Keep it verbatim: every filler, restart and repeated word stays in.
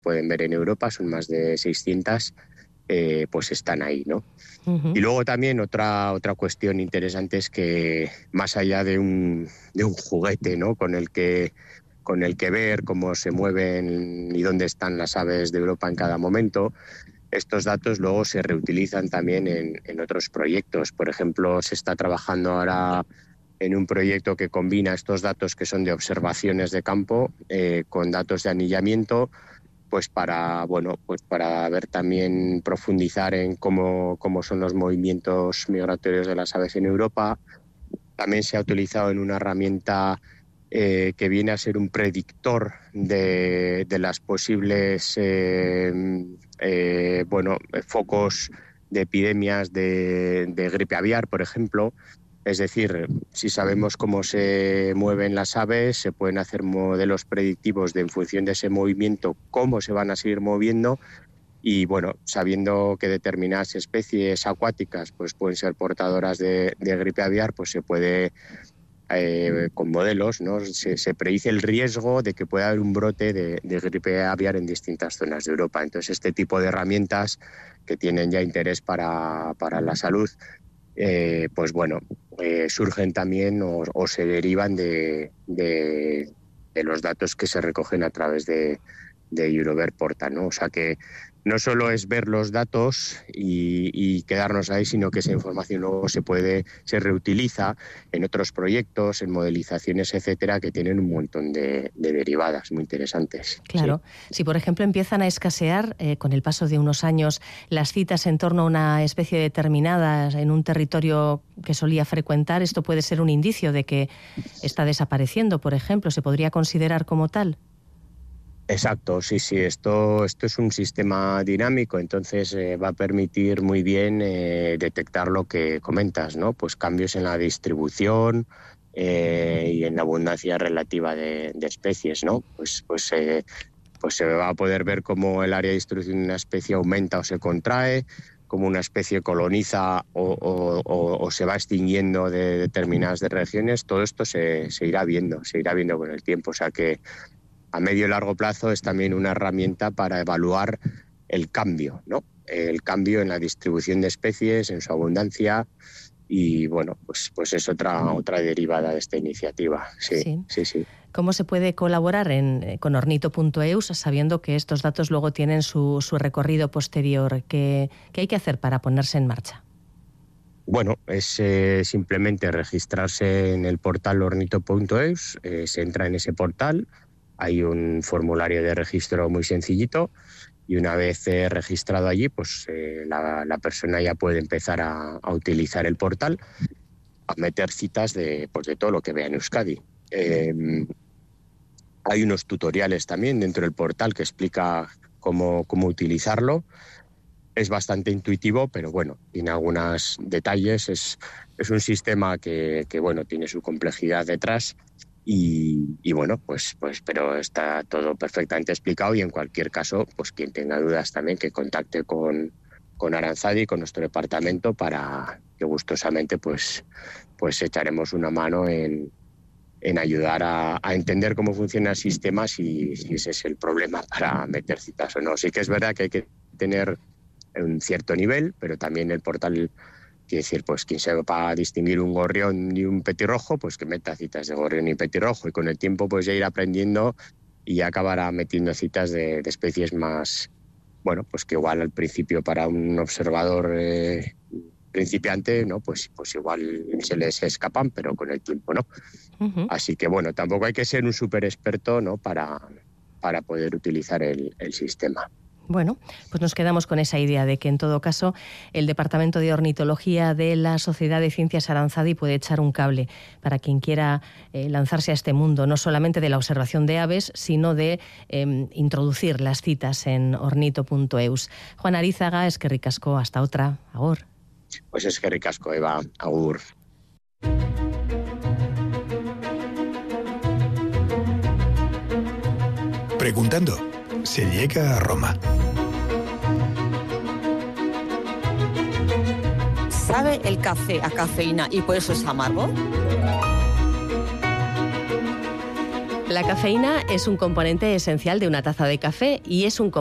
pueden ver en Europa, son más de seiscientas, eh, pues están ahí, ¿no? Uh-huh. Y luego también otra, otra cuestión interesante es que más allá de un, de un juguete, ¿no?, con el que con el que ver cómo se mueven y dónde están las aves de Europa en cada momento, estos datos luego se reutilizan también en, en otros proyectos. Por ejemplo, se está trabajando ahora en un proyecto que combina estos datos que son de observaciones de campo eh, con datos de anillamiento, pues para, bueno, pues para ver también, profundizar en cómo, cómo son los movimientos migratorios de las aves en Europa. También se ha utilizado en una herramienta Eh, que viene a ser un predictor de, de las posibles eh, eh, bueno, focos de epidemias de, de gripe aviar, por ejemplo. Es decir, si sabemos cómo se mueven las aves, se pueden hacer modelos predictivos de, en función de ese movimiento, cómo se van a seguir moviendo. Y bueno, sabiendo que determinadas especies acuáticas pues pueden ser portadoras de, de gripe aviar, pues se puede... Eh, con modelos, ¿no?, se, se predice el riesgo de que pueda haber un brote de, de gripe aviar en distintas zonas de Europa. Entonces, este tipo de herramientas que tienen ya interés para, para la salud, eh, pues bueno, eh, surgen también o, o se derivan de, de, de los datos que se recogen a través de, de Eurover Portal, ¿no? O sea que no solo es ver los datos y, y quedarnos ahí, sino que esa información luego se puede, se reutiliza en otros proyectos, en modelizaciones, etcétera, que tienen un montón de, de derivadas muy interesantes. Claro. Sí. Si, por ejemplo, empiezan a escasear eh, con el paso de unos años las citas en torno a una especie determinada en un territorio que solía frecuentar, esto puede ser un indicio de que está desapareciendo, por ejemplo. ¿Se podría considerar como tal? Exacto, sí, sí, esto, esto es un sistema dinámico, entonces eh, va a permitir muy bien eh, detectar lo que comentas, ¿no? Pues cambios en la distribución eh, y en la abundancia relativa de, de especies, ¿no? Pues, pues, eh, pues se va a poder ver cómo el área de distribución de una especie aumenta o se contrae, cómo una especie coloniza o, o, o, o se va extinguiendo de determinadas de regiones. Todo esto se, se irá viendo, se irá viendo con el tiempo, o sea que a medio y largo plazo es también una herramienta para evaluar el cambio, ¿no? El cambio en la distribución de especies, en su abundancia, y bueno, pues, pues es otra, otra derivada de esta iniciativa. Sí, sí, sí. sí. ¿Cómo se puede colaborar en, con ornito punto e u sabiendo que estos datos luego tienen su, su recorrido posterior? ¿Qué, ¿Qué hay que hacer para ponerse en marcha? Bueno, es eh, simplemente registrarse en el portal ornito punto e u, eh, se entra en ese portal. Hay un formulario de registro muy sencillito y una vez eh, registrado allí, pues eh, la, la persona ya puede empezar a, a utilizar el portal, a meter citas de, pues, de todo lo que vea en Euskadi. Eh, hay unos tutoriales también dentro del portal que explica cómo, cómo utilizarlo. Es bastante intuitivo, pero bueno, tiene algunos detalles. Es, es un sistema que, que bueno, tiene su complejidad detrás. Y, y bueno, pues, pues pero está todo perfectamente explicado y en cualquier caso, pues quien tenga dudas también que contacte con, con Aranzadi, con nuestro departamento, para que gustosamente pues, pues echaremos una mano en, en ayudar a, a entender cómo funciona el sistema, si, si ese es el problema para meter citas o no. Sí que es verdad que hay que tener un cierto nivel, pero también el portal... Quiere decir, pues quien sepa distinguir un gorrión y un petirrojo, pues que meta citas de gorrión y petirrojo. Y con el tiempo pues ya ir aprendiendo y ya acabará metiendo citas de, de especies más, bueno, pues que igual al principio para un observador eh, principiante, ¿no? Pues, pues igual se les escapan, pero con el tiempo no. Uh-huh. Así que bueno, tampoco hay que ser un súper experto, ¿no?, para, para poder utilizar el, el sistema. Bueno, pues nos quedamos con esa idea de que en todo caso el Departamento de Ornitología de la Sociedad de Ciencias Aranzadi puede echar un cable para quien quiera eh, lanzarse a este mundo, no solamente de la observación de aves, sino de eh, introducir las citas en ornito punto e u. Juan Arizaga, eskerrik asko, hasta otra, agur. Pues eskerrik asko, Eva, agur. Preguntando, se llega a Roma. ¿Sabe el café a cafeína y por eso es amargo? La cafeína es un componente esencial de una taza de café y es un